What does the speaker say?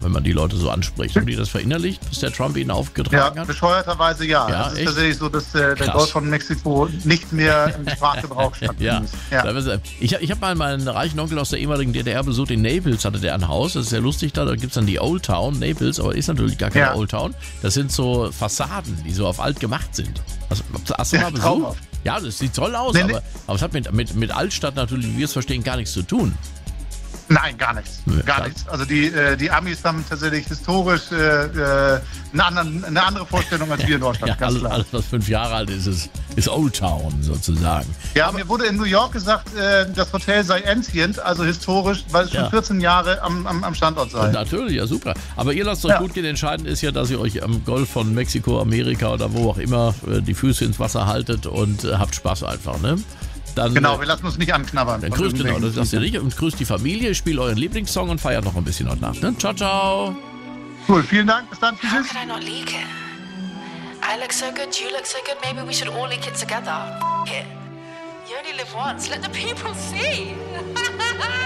wenn man die Leute so anspricht. Haben die das verinnerlicht, bis der Trump ihnen aufgetragen hat? Bescheuerterweise ja. Ja, Es ist echt? tatsächlich so, dass der Golf von Mexiko nicht mehr im Sprachgebrauch stattfindet. Ich habe mal meinen reichen Onkel aus der ehemaligen DDR besucht. In Naples hatte der ein Haus. Das ist sehr lustig da. Da gibt es dann die Old Town, Naples, aber ist natürlich gar keine Old Town. Das sind so Fassaden, die so auf alt gemacht sind. Hast du mal besucht? Traumhaft. Ja, das sieht toll aus, Nee, aber es hat mit Altstadt natürlich, wie wir es verstehen, gar nichts zu tun. Nein, gar nichts. Gar nichts. Also die Amis haben tatsächlich historisch eine andere Vorstellung als wir in Deutschland. Ja, alles, was 5 Jahre alt ist Old Town sozusagen. Ja, mir wurde in New York gesagt, das Hotel sei ancient, also historisch, weil es schon 14 Jahre am Standort sei. Natürlich, ja super. Aber ihr lasst euch gut gehen. Entscheidend ist ja, dass ihr euch am Golf von Mexiko, Amerika oder wo auch immer die Füße ins Wasser haltet und habt Spaß einfach, ne? Dann, genau, wir lassen uns nicht anknabbern. Dann grüßt das lasst ihr nicht und grüßt die Familie, spielt euren Lieblingssong und feiert noch ein bisschen heute Nacht. Ne? Ciao, ciao. Cool, vielen Dank. Bis dann. Tschüss. How could I not leak it? I look so good, you look so good, maybe we should all leak it together. It. You only live once, let the people see.